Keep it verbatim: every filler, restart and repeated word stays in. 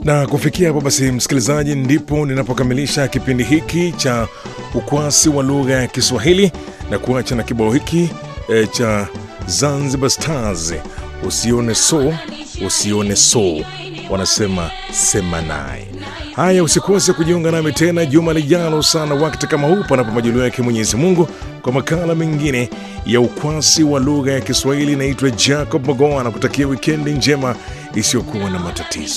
Na kufikia hapo basi, msikilizaji, ndipo ninapokamilisha kipindi hiki cha ukwasi wa lugha ya Kiswahili na kuacha na kibao hiki e, cha Zanzibar Stars, usione so, usione so, wanasema sema naye. Haya, usikose kujiunga nami tena juma lijalo sana wakati kama huu, panapo majaliwa yake Mwenyezi Mungu, kwa makala mengine ya ukwasi wa lugha ya Kiswahili. Naitwa Jacob Magoa na kutakia wikendi njema isiyokuwa na matatizo.